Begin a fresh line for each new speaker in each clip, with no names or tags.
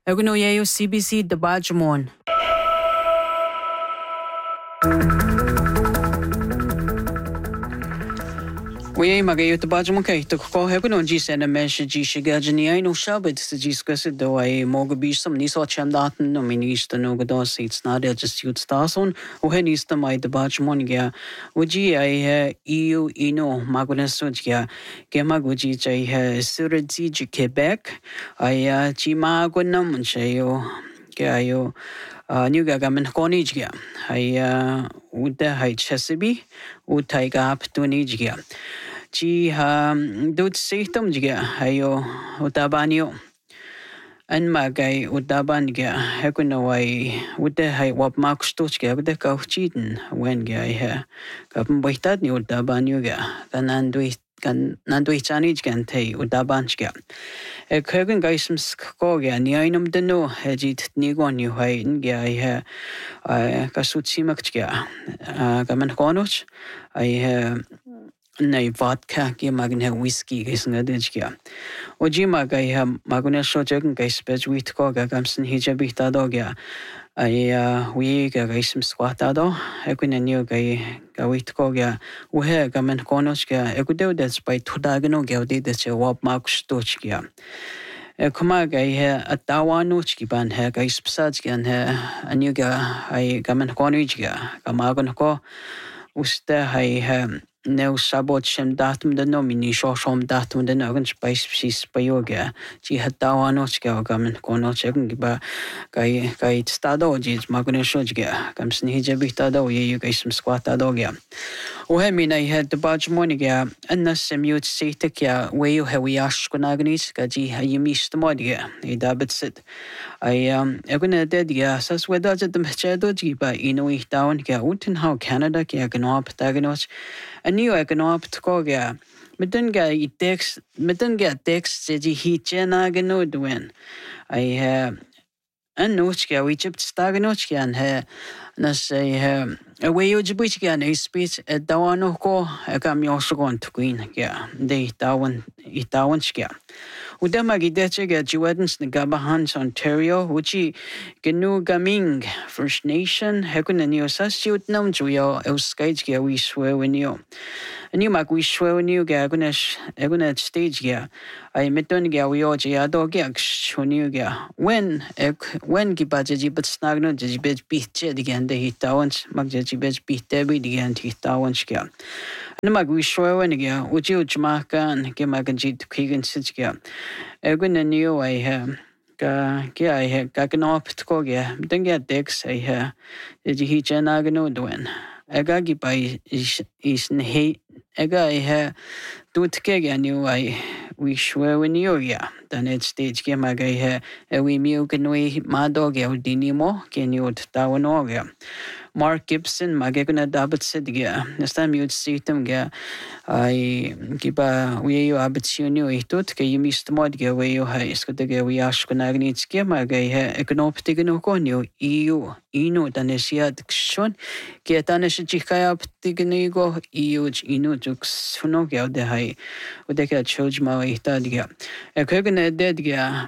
Eguno yayo CBC de Bajamon. We magayo to Bajamon kay to ko eguno G send a message shigajani I no shabit to discuss do I mogabish some niso chamdaten no minista no godos it's not just youth stason o henista mai de Bajamon ya uji I EU ino magunasujya gemaguji jai suradi Quebec I chima gunam chayo kayo new gagaman konijya I uda hai chesabi utaiga aptunijya Ji dut situm jiga hayo utabanyo an magay utabanga hakunaway uda hay wap makstuchga uda kauchiden when gay ha kapun baitad ni utabanyo ga nanduit chanij gan tay utabanchga kagun gaisum skoga ni ainum deno hajit nigon you hay nga kasutsimachga gaman konoch I nay vodka ki magna whiskey gisnga dejkia oji magay maguna shojagun gais bej wit ko gagamsen hijabi tadogya ay we gaism squatado ekuna new gay gawit ko ga uhe gamen konochga ekudew that's by tudagno gawdi that's wap makstochkia kuma gay atawanochki ban ha gais psajgan ha anyuga ay gamen konochga kamagon ko usta hay no sabot shem datum the nomini shom datum the nogan spice sis payoga ji hatawanochga gamen konochgan giba kai stado ji magune shojga kamsn hijabita do you guys some squata dogya o hemi I had the bajmoniga anna semut sitekya we you have we ashkunagnis gaji hayimish the modga I dabit sit I eguna dedya sas weda the mchedo jiba inui down ga unten how Canada kya ganop tagonos a new economic kogya Medunga text ji hi chena gano dwen I Anochka, we chipped Staganochka and her Nasay a way you jibuchka and a speech at Dawanoko, a camiosogon to Queen, yeah, they Itawanska. Udamagi Dechega, Juedens, the Gabahans, Ontario, Uchi Gnu Gaming, First Nation, Hekun and Yosasut Nam Juyo, Euskaitska, we swear when you. And you mag we swear when you gagunesh, egunet stage ya. I metoniga we oja dogyak, shuniga. When Gibaji but snagno, Jibet beat jet again, the hitawans, Magjibet beat Debbie again, hitawanska. And mag we swear when again, would you Jamaica and Gemagajit Kegan Sitska. Egun and you I have. I have gotten up to Kogia, then get Dex, I have the Hichanagano doing. Agagi by is Nehe, Ega I have do Tkega new I wish were in Yoga. Then it stage game I have a we milk and we Madoga Dinimo, can you Tawanoga. Mark Gibson, Magaguna Dabbit Sidga. Next time you'd see them, I give a way you abitunu, I thought you missed Modga way you high, Scottiga we ask Nagnitski, Magay, Econopitigano, EU, Inu, Danesia, Dixon, get Anashika Tignigo, EU, Inu, Jux, Funoga, the high, with the cat church Maui Tadga. A Kogana Dedga.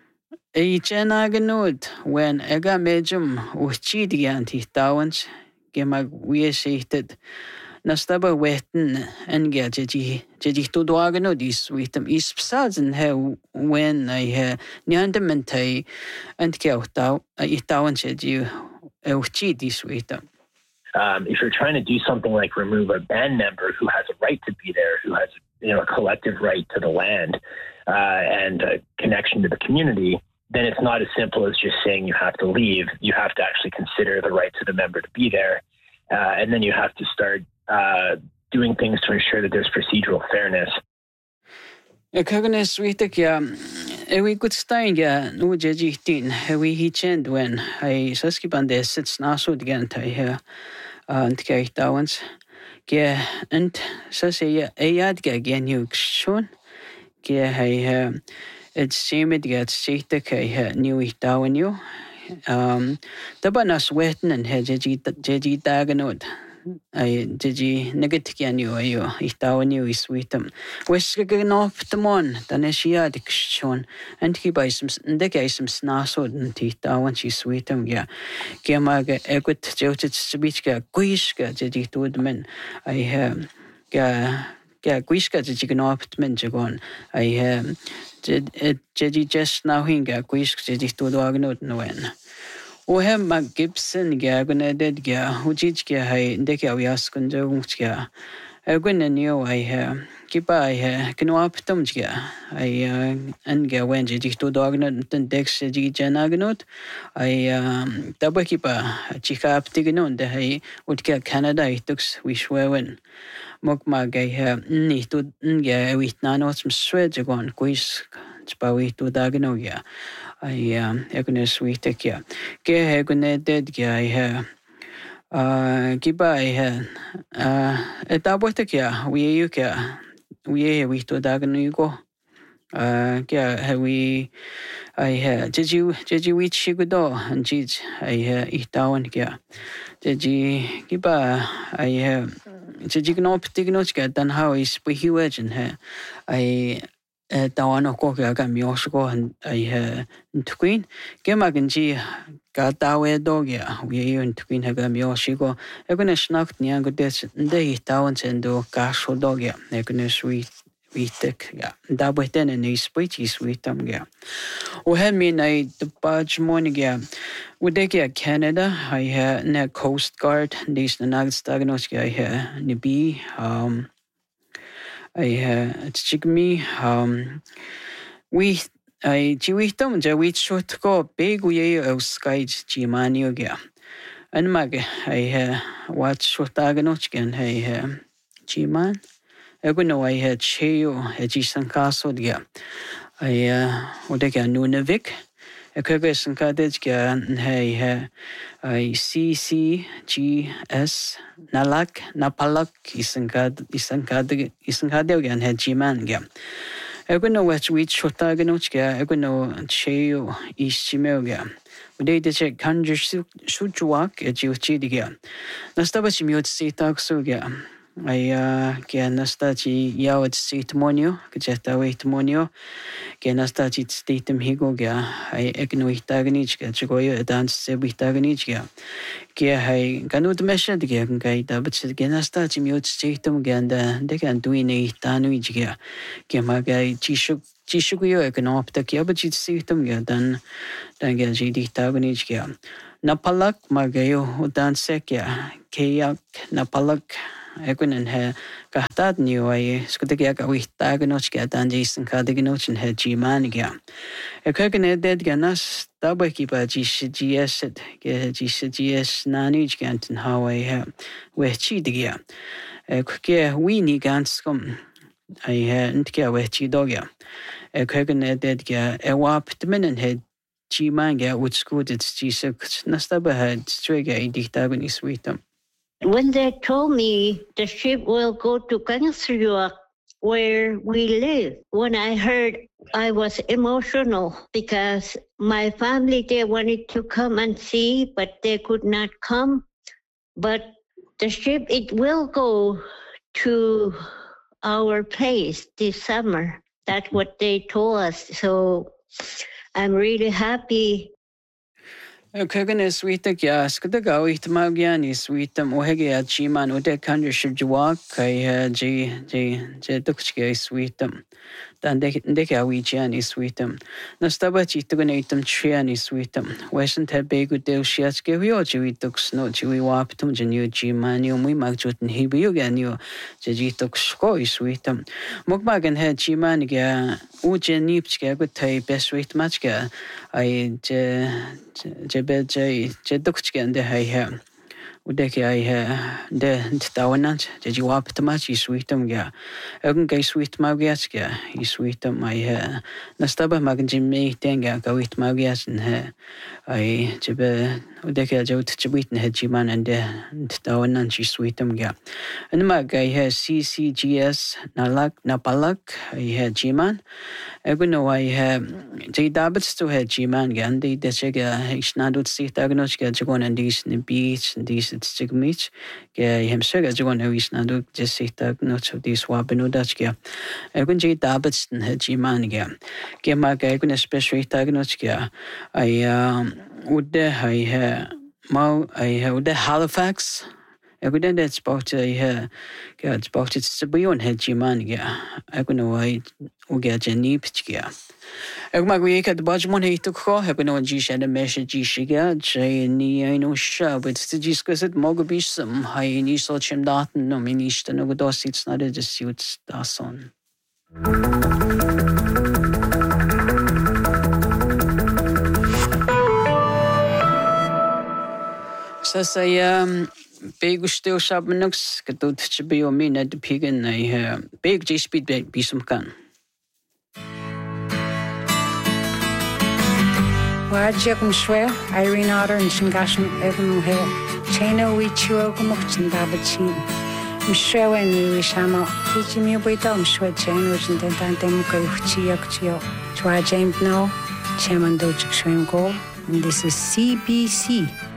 Eichenaganud when ega majum uchidiant hitawans gemag weeseited nastaba wetten and gaji tudwagano dis with them ispsads and he when I nyandamentai and keltau itawans you uchidis with them.
If you're trying to do something like remove a band member who has a right to be there, who has a collective right to the land and a connection to the community, then it's not as simple as just saying you have to leave. You have to actually consider the rights of the member to be there. And then you have to start doing things to ensure that there's procedural fairness.
Kaganes we could stein no jajitin, we hitchend when I saskibande sits naso again here and kaitawans. And sasay a yad again you shon. It's seemed to get sick new Itawanyu. The banas weten and Jeji Daganod. ay jeji negatikianyo ayo itawanyo iswitam weskaganooptamon tanesia dikshon antikibaism ndekaism snaso ntitawan chiswitam ya kiamaga ekut jeutit sabichka kuiska jeji tudmen ay kuiska jeji ganooptmen jagon ay jeji just now hinga kuisk jeji tudwagnot noen وهم ما جيبسن جا قلنا دد جا وجيج جا هاي دك أو ياسكن جو جا قلنا نيو هاي كيبا هاي كنوا بتم جا هاي أن جا وين جي تو داغنا تندكس جي جانا جنوت هاي تبا كيبا جيكا بتيجنون ده هاي وتكا كندا يتوكس ويشوين مك ما جاي ني تو نجا ويتنانوس مسوي جوان كويس تباوي تو داغنو جا ay ekune suite kia ke ekune dead kia ai kiba ai etabote kia wi kia wi to dagnu go kia wi ai jeji wi chigudo anjij ai itawan kia jeji kiba ai jeji gnoptignoch kia dan how is behiwagen ai tawano ko ka mios ko ai ntuin ke magenji ka tawe dogya wi ntuin ha mios ko ekune snack niang des de tawan sendo ka so dogya ekune sweet witek ya da boten ne speech sweetam ya o hemi nai the badge morning ya udeke Canada I na Coast Guard dis na nagstagnos ya ni bi it's chigmi we I jiwitam ja we shot go big we o sky jimani ga and mag I watch shot aganoch gan jiman egono I had cheo jisan kaso ga I odeka nunavik ekagasan kadej ga I CCGS nalak napalak isankad gan jiman ga egono watch we shot aganoch ga egono cheo ishimel ga Uday de check kanjer sujuak jiuchi diga nastaba chimiot sitak so ga ay kaya nasta chi yawat sitmonyo kajeta waitmonyo kaya nasta chi stitem higo ga ay ekno itaganich ga chigoyo dance se itaganich ga kaya ay kanut mesha diga kaya dapat kaya nasta chi miot sitem ga anda dekan duine itanu ga kaya magay chishukuyo eknopta kaya ba chi sitem ga dan ga jidi itaganich ga napalak magayo dance kaya kayak napalak Ekunen kahtad niyo ay skutikya ka wihtaganot kaya tanjisen kadaganot he jiman kya. Ekunen eded ganas tabay kipa GS nani kya tin haway wehchi digya. Kaya wini ganskom ay ntkya wehchi dogya. Ekunen eded kya ewap tmenen he jiman kya utskudit jisuk nastaba had strega idiktagan iswitam.
When they told me the ship will go to Kangasriwa, where we live, when I heard, I was emotional because my family, they wanted to come and see, but they could not come. But the ship, it will go to our place this summer. That's what they told us. So I'm really happy.
Kagane sweetak ya skadaga itmagyan is sweetam ohege at chiman ode kanjer shujwak kai je tukchke sweetam dan deke awijan is sweetam nastaba chitugane itam trian is sweetam wesent begu de shiatske hyo chiwituks no chiwi waptum jenyu chiman yo mui magjutin hibu ganyo jejituks is sweetam mukmagan he chiman ga ujenipchke gutai best sweet matchka I je dokchke ande hai udeke ai de tawanant je jawab tamachi sweetam ga egun kai sweet magias ga I sweetam ai nastaba magan jimme tenga ga wit magias ne ai jebe ودك جوت تبيتنا هالجيمان عنده تداولنا نشي سويتم جا إنما جاي CCGS نابالك هي جيمان أقولنا وهي جي دابتستو هالجيمان جا عندي دشجع إيش نادو تسيح تاجنوش جا جون عنديش نبيش عنديش تستجميش جا يهم سجع جون إيش نادو تسيح تاجنوش ودي سوابنو داش جا أقول جي دابتستن هالجيمان جا ما جا أقولنا سبيشال تاجنوش جا وده هي ما هي وده Halifax أقول ده تبغت هي تبغت تسبيون هالجيمان جا أقول وايد وجا جنيب تجا أقول ما قوي كده باجمون هي تكخو أقول وجيش أنا ماشي جيش جا جايني أنا وشاب بتستجيس كسد ما قبيش سم هاي نيسو شم داتن نو منيش تنو قدوسي تصنع جسيوت داسون ساسا يا بيجوشتو شاب منكس كتو تشبيو مين أدبيجن أيه بيج جيش بيد بيسم كان.
واجيكم شوية Irene Otter نشنقاشم ابن وهي تشينا ويتشوكم وكتن دابتشين مشوية ويني ويشامو كيجي ميو بيتو مشوية تشين وجندن تانتين مكي وكتشيو كتشيو تواجين بنو تشيمان دوجك شويم go and this is CBC